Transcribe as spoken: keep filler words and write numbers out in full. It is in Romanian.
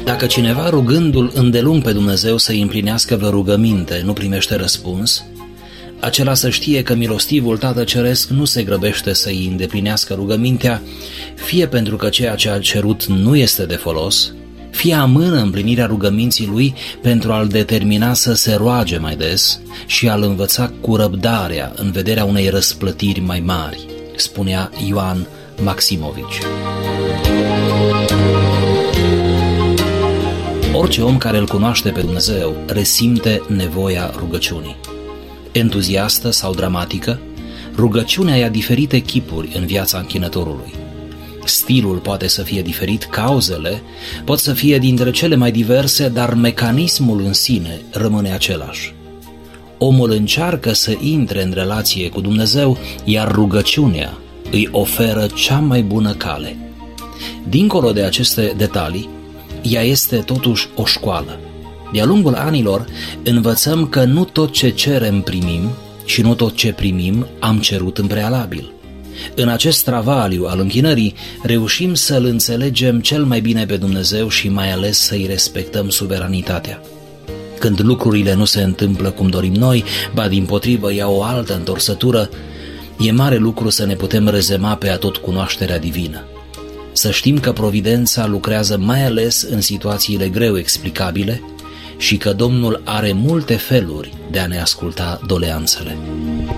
Dacă cineva, rugându-L îndelung pe Dumnezeu să-i împlinească vreo rugăminte, nu primește răspuns, acela să știe că milostivul Tată Ceresc nu se grăbește să-i îndeplinească rugămintea, fie pentru că ceea ce a cerut nu este de folos, fie amână împlinirea rugăminții lui pentru a-l determina să se roage mai des și a-l învăța cu răbdarea în vederea unei răsplătiri mai mari, spunea Ioan Maximovici. Orice om care îl cunoaște pe Dumnezeu resimte nevoia rugăciunii. Entuziastă sau dramatică, rugăciunea ia diferite chipuri în viața închinătorului. Stilul poate să fie diferit, cauzele pot să fie dintre cele mai diverse, dar mecanismul în sine rămâne același. Omul încearcă să intre în relație cu Dumnezeu, iar rugăciunea îi oferă cea mai bună cale. Dincolo de aceste detalii, ea este totuși o școală. De-a lungul anilor învățăm că nu tot ce cerem primim și nu tot ce primim am cerut în prealabil. În acest travaliu al închinării reușim să-L înțelegem cel mai bine pe Dumnezeu și mai ales să-i respectăm suveranitatea. Când lucrurile nu se întâmplă cum dorim noi, ba dimpotrivă iau o altă întorsătură, e mare lucru să ne putem rezema pe atotcunoașterea divină. Să știm că providența lucrează mai ales în situațiile greu explicabile și că Domnul are multe feluri de a ne asculta doleanțele.